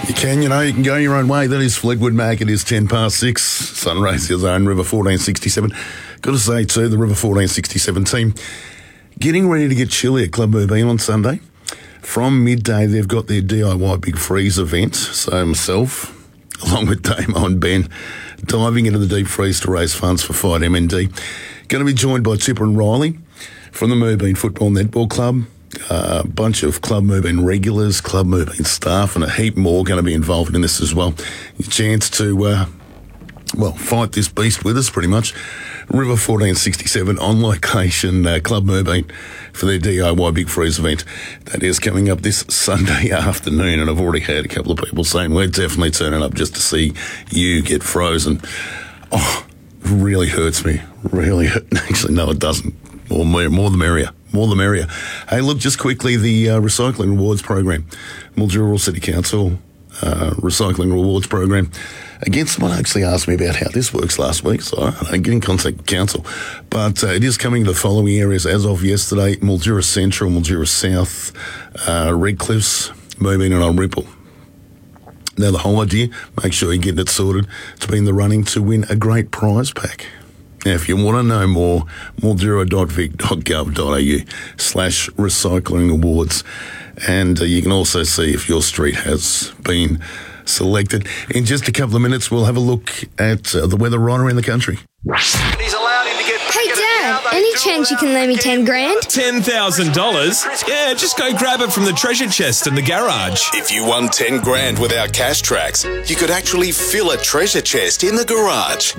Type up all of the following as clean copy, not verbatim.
You can go your own way. That is Fleetwood Mac. It is 6:10. Sunraysia Zone, River 1467. Got to say, too, the River 1467 team getting ready to get chilly at Club Urbine on Sunday. From midday, they've got their DIY Big Freeze event. So myself, along with Damo and Ben, diving into the deep freeze to raise funds for Fight MND. Going to be joined by Tipper and Riley from the Moorbeen Football Netball Club. A bunch of Club Moorbeen regulars, Club Moorbeen staff, and a heap more going to be involved in this as well. A chance to, fight this beast with us pretty much. River 1467 on location, Club Moorbeen for their DIY Big Freeze event. That is coming up this Sunday afternoon, and I've already heard a couple of people saying we're definitely turning up just to see you get frozen. Oh, it really hurts me. Really hurt. Actually, no, it doesn't. More the merrier. More the merrier. Hey, look, just quickly, the Recycling Rewards Program. Mildura City Council Recycling Rewards Program. Again, someone actually asked me about how this works last week, so I get in contact with Council. But it is coming to the following areas as of yesterday: Mildura Central, Mildura South, Redcliffs, Moorbeen and Ripple. Now, the whole idea, make sure you're getting it sorted to be in the running to win a great prize pack. Now, if you want to know more, mildura.vic.gov.au/recycling awards. And you can also see if your street has been selected. In just a couple of minutes, we'll have a look at the weather right around the country. He's allowed him to get... Hey, Dad, any chance you can lend me 10 grand? $10,000? Yeah, just go grab it from the treasure chest in the garage. If you won 10 grand with our cash tracks, you could actually fill a treasure chest in the garage.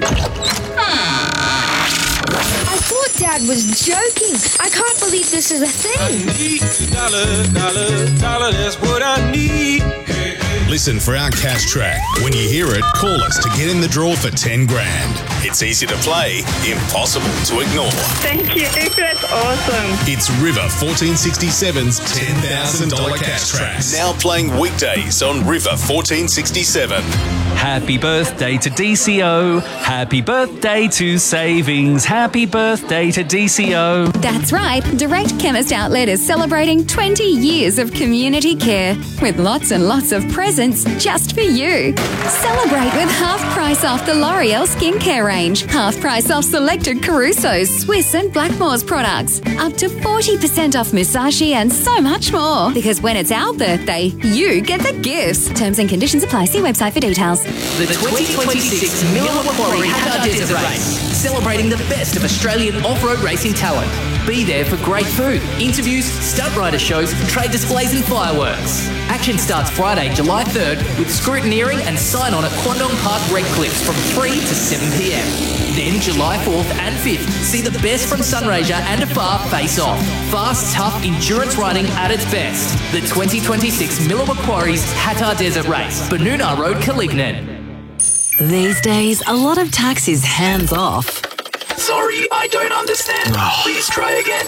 I thought Dad was joking. I can't believe this is a thing. Dollar, that's what I need. Listen for our cash track. When you hear it, call us to get in the draw for 10 grand. It's easy to play, impossible to ignore. Thank you. That's awesome. It's River 1467's $10,000 cash track. Now playing weekdays on River 1467. Happy birthday to DCO. Happy birthday to Savings. Happy birthday to DCO. That's right. Direct Chemist Outlet is celebrating 20 years of community care with lots and lots of presents just for you. Celebrate with half price off the L'Oreal skincare range, half price off selected Caruso's, Swiss and Blackmore's products, up to 40% off Musashi and so much more. Because when it's our birthday, you get the gifts. Terms and conditions apply. See website for details. The 2026 Miller Macquarie Hattah Desert Race, celebrating the best of Australian off-road racing talent. Be there for great food, interviews, stunt rider shows, trade displays and fireworks. Action starts Friday, July 3rd with scrutineering and sign-on at Quandong Park Redcliffs from 3 to 7 p.m. Then July 4th and 5th, see the best from Sunraysia and Afar face off. Fast, tough endurance riding at its best. The 2026 Miller Macquarie's Hattah Desert Race, Benoona Road, Calignan. These days, a lot of tax is hands off. Sorry, I don't understand. Please try again.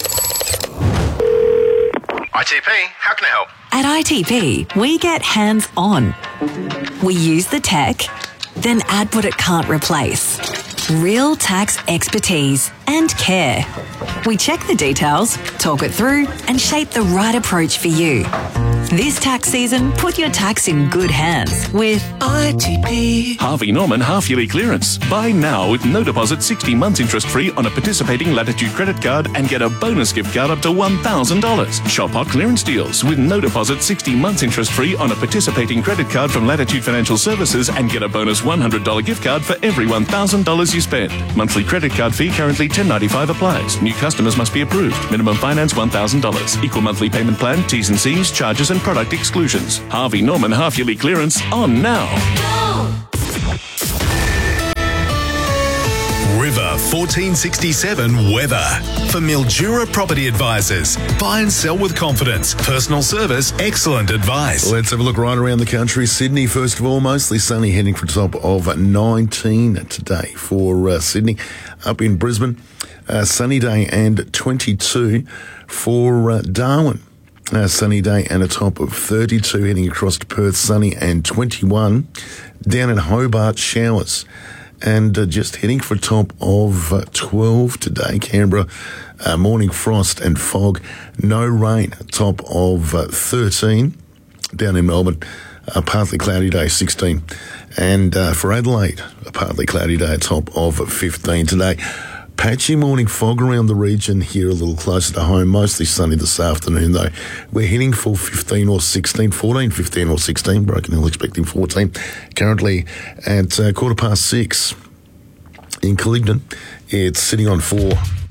ITP, how can I help? At ITP, we get hands on. We use the tech, then add what it can't replace. Real tax expertise and care. We check the details, talk it through, and shape the right approach for you. This tax season, put your tax in good hands with ITP. Harvey Norman half-yearly clearance. Buy now with no deposit, 60 months interest-free on a participating Latitude credit card and get a bonus gift card up to $1,000. Shop hot clearance deals with no deposit, 60 months interest-free on a participating credit card from Latitude Financial Services and get a bonus $100 gift card for every $1,000 you spend. Monthly credit card fee currently $10.95 applies. New customers must be approved. Minimum finance $1,000. Equal monthly payment plan, T's and C's, charges and product exclusions. Harvey Norman half-yearly clearance on now. River 1467 weather. For Mildura Property Advisors. Buy and sell with confidence. Personal service, excellent advice. Let's have a look right around the country. Sydney, first of all, mostly sunny, heading for a top of 19 today for Sydney. Up in Brisbane, sunny day and 22 for Darwin. Sunny day and a top of 32, heading across to Perth, sunny and 21. Down in Hobart, showers. And just heading for a top of 12 today. Canberra, morning frost and fog. No rain, top of 13. Down in Melbourne, a partly cloudy day, 16. And for Adelaide, a partly cloudy day, a top of 15 today. Patchy morning fog around the region here a little closer to home. Mostly sunny this afternoon, though. We're heading for 15 or 16, 14, 15 or 16. Broken Hill expecting 14. Currently at 6:15 in Calignan, it's sitting on 4.